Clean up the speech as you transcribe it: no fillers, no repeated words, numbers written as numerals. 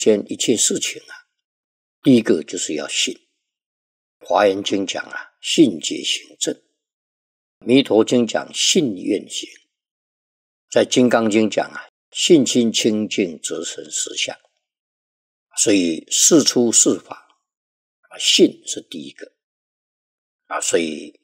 间一切事情啊，第一个就是要信。华严经讲啊，信解行证。弥陀经讲信愿行。在金刚经讲啊，信心清净则成实相。所以事出事法，信是第一个。所以